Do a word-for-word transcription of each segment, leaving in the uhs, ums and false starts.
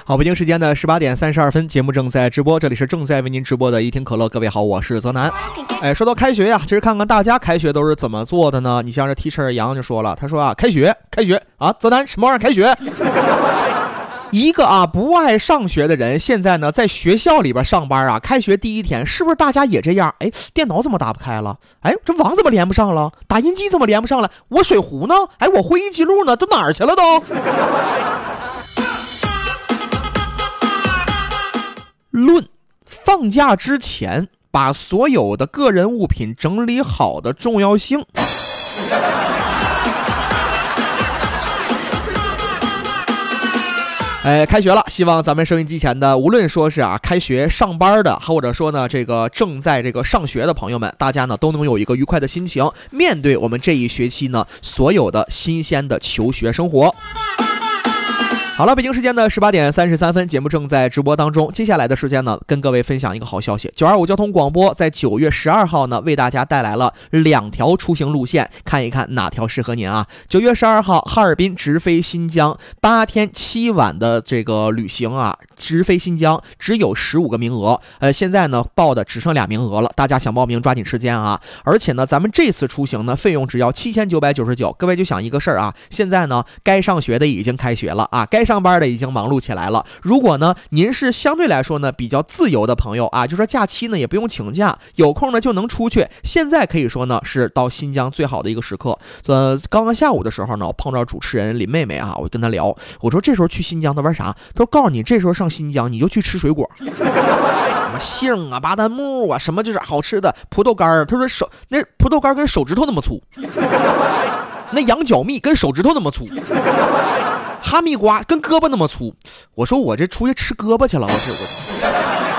好，北京时间的十八点三十二分，节目正在直播，这里是正在为您直播的一听可乐。各位好，我是泽南。哎，说到开学呀、啊，其实看看大家开学都是怎么做的呢？你像这 teacher 杨就说了，他说啊，开学，开学啊，泽南什么玩意儿开学？一个啊不爱上学的人，现在呢在学校里边上班啊，开学第一天，是不是大家也这样？哎，电脑怎么打不开了？哎，这网怎么连不上了？打印机怎么连不上了？我水壶呢？哎，我会议记录呢？都哪儿去了都？论放假之前把所有的个人物品整理好的重要性。哎，开学了，希望咱们收音机前的无论说是啊开学上班的，或者说呢这个正在这个上学的朋友们，大家呢都能有一个愉快的心情，面对我们这一学期呢所有的新鲜的求学生活。好了，北京时间的十八点三十三分，节目正在直播当中。接下来的时间呢，跟各位分享一个好消息。九二五交通广播在九月十二号呢，为大家带来了两条出行路线，看一看哪条适合您啊。九月十二号，哈尔滨直飞新疆，八天七晚的这个旅行啊，直飞新疆只有十五个名额，呃，现在呢报的只剩俩名额了，大家想报名抓紧时间啊。而且呢，咱们这次出行呢，费用只要七千九百九十九。各位就想一个事儿啊，现在呢，该上学的已经开学了啊，该上班的已经忙碌起来了。如果呢您是相对来说呢比较自由的朋友啊，就说假期呢也不用请假，有空呢就能出去，现在可以说呢是到新疆最好的一个时刻。呃，刚刚下午的时候呢，我碰到主持人林妹妹啊，我跟她聊，我说这时候去新疆她玩啥？她说告诉你，这时候上新疆你就去吃水果，什么杏啊、巴旦木啊，什么就是好吃的葡萄干儿。她说手那葡萄干跟手指头那么粗，那羊角蜜跟手指头那么粗。哈密瓜跟胳膊那么粗，我说我这出去吃胳膊去了，我这我。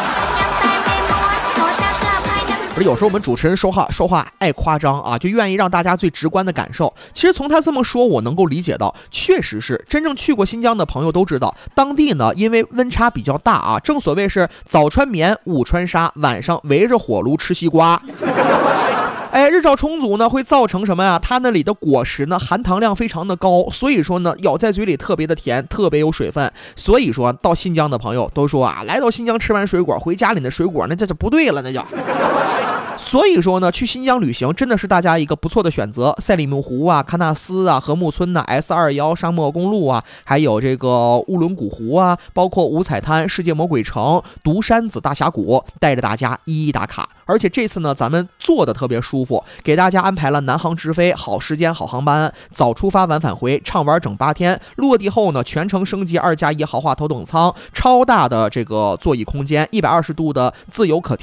不是有时候我们主持人说话说话爱夸张啊，就愿意让大家最直观的感受。其实从他这么说，我能够理解到，确实是真正去过新疆的朋友都知道，当地呢因为温差比较大啊，正所谓是早穿棉午穿纱，晚上围着火炉吃西瓜。哎，日照充足呢，会造成什么呀？它那里的果实呢，含糖量非常的高，所以说呢，咬在嘴里特别的甜，特别有水分。所以说到新疆的朋友都说啊，来到新疆吃完水果，回家里的水果那这就不对了，那叫。所以说呢，去新疆旅行真的是大家一个不错的选择。赛里木湖啊、喀纳斯啊、禾木村呐、啊、S 二十一 沙漠公路啊，还有这个乌伦古湖啊，包括五彩滩、世界魔鬼城、独山子大峡谷，带着大家一一打卡。而且这次呢，咱们坐的特别舒服，给大家安排了南航直飞，好时间好航班，早出发晚返回，畅玩整八天。落地后呢，全程升级二加一豪华头等舱，超大的这个座椅空间，一百二十度的自由可